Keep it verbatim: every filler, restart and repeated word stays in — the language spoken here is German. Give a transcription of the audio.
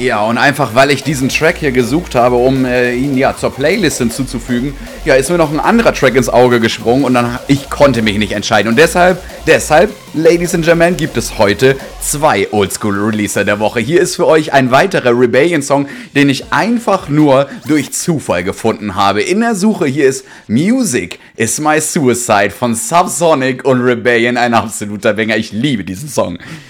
Ja, und einfach, weil ich diesen Track hier gesucht habe, um äh, ihn ja zur Playlist hinzuzufügen, ja, ist mir noch ein anderer Track ins Auge gesprungen und dann, ich konnte mich nicht entscheiden. Und deshalb, deshalb, Ladies and Gentlemen, gibt es heute zwei Oldschool-Releaser der Woche. Hier ist für euch ein weiterer Rebellion-Song, den ich einfach nur durch Zufall gefunden habe. In der Suche hier ist Music is My Suicide von Subsonic und Rebellion, ein absoluter Banger. Ich liebe diesen Song.